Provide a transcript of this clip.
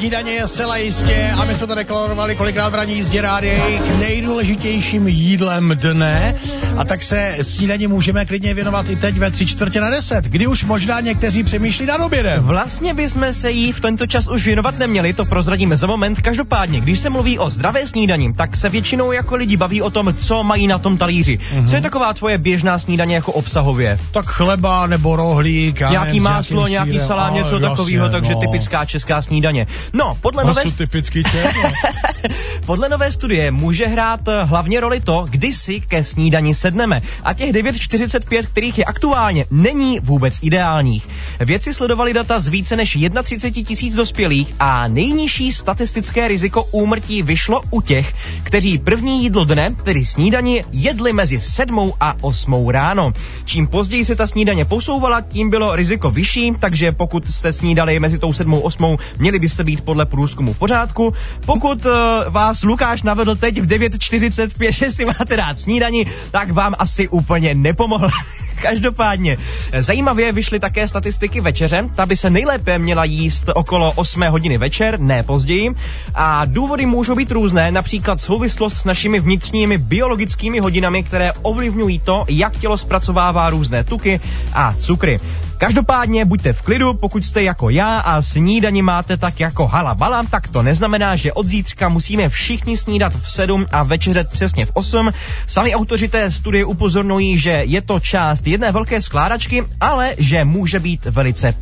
Snídaně je zcela jistě, a my jsme to deklarovali kolikrát v ranní jízdě rádií, nejdůležitějším jídlem dne. A tak se snídaní můžeme klidně věnovat i teď ve 9:45, kdy už možná někteří přemýšlí nad obědem. Vlastně bychom se jí v tento čas už věnovat neměli, to prozradíme za moment. Každopádně, když se mluví o zdravé snídani, tak se většinou jako lidi baví o tom, co mají na tom talíři. Co je taková tvoje běžná snídaně jako obsahově? Tak chleba nebo rohlík, nějaký máslo, nějaký salám, něco takového, takže typická česká snídaně. No, podle nové studie může hrát hlavně roli to, kdy si ke snídani sedneme. A těch 9:45, kterých je aktuálně, není vůbec ideálních. Vědci sledovali data z více než 31 000 dospělých a nejnižší statistické riziko úmrtí vyšlo u těch, kteří první jídlo dne, tedy snídani, jedli mezi 7 a 8 ráno. Čím později se ta snídaně posouvala, tím bylo riziko vyšší, takže pokud jste snídali mezi tou 7 a 8, měli byste být podle průzkumu v pořádku. Pokud vás Lukáš navedl teď v 9:45, že si máte dát snídani, tak vám asi úplně nepomohl. Každopádně, zajímavě vyšly také statistiky večeře, ta by se nejlépe měla jíst okolo 8 hodiny večer, ne později. A důvody můžou být různé, například souvislost s našimi vnitřními biologickými hodinami, které ovlivňují to, jak tělo zpracovává různé tuky a cukry. Každopádně buďte v klidu, pokud jste jako já a snídani máte tak jako halabala, tak to neznamená, že od zítřka musíme všichni snídat v 7 a večeřet přesně v 8. Sami autoři té studie upozorňují, že je to část jedné velké skládačky, ale že může být velice